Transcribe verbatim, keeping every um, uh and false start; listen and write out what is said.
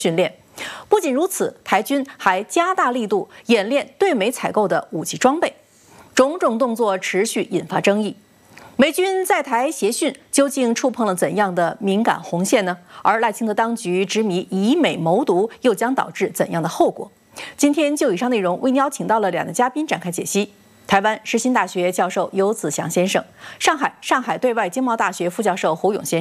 训练。不仅如此，台军还加大力度演练对美采购的武器装备，种种动作持续引发争议。美军在台协训究竟触碰了怎样的敏感红线呢？而赖清德当局执迷以美谋独，又将导致怎样的后果？今天就以上内容为您邀请到了两位嘉宾展开解析。台湾世新大学教授游子祥先生，上海上海对外经贸大学副教授胡勇先生。